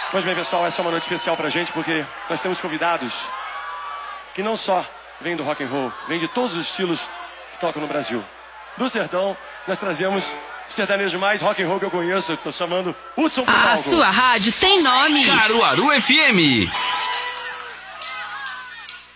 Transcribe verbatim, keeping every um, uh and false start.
Pois bem, pessoal, essa é uma noite especial pra gente porque nós temos convidados que não só vêm do rock and roll, vêm de todos os estilos que tocam no Brasil. Do sertão, nós trazemos o sertanejo mais rock and roll que eu conheço, tô chamando Hudson pro palco. A sua rádio tem nome. Caruaru F M.